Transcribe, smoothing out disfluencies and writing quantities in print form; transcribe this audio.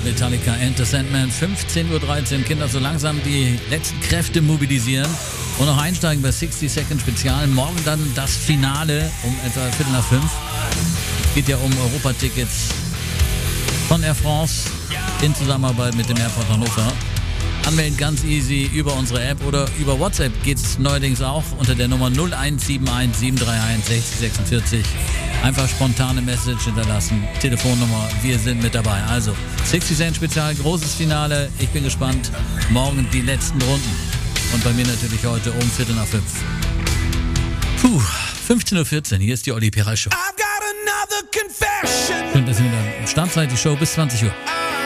Metallica and the Sandman, 15:13 Uhr. Kinder, so langsam die letzten Kräfte mobilisieren und noch einsteigen bei 60 Second Spezial. Morgen dann das Finale um etwa 4:45. Geht ja um Europatickets von Air France in Zusammenarbeit mit dem Airport Hannover. Anmelden ganz easy über unsere App oder über WhatsApp geht's neuerdings auch unter der Nummer 0171 731 6046. Einfach spontane Message hinterlassen, Telefonnummer, wir sind mit dabei. Also 60 Cent Spezial, großes Finale, ich bin gespannt. Morgen die letzten Runden und bei mir natürlich heute um 4:45. 15:14 Uhr, hier ist die Olli Peral Show. Schön, dass ihr wieder am Start seid, die Show bis 20 Uhr.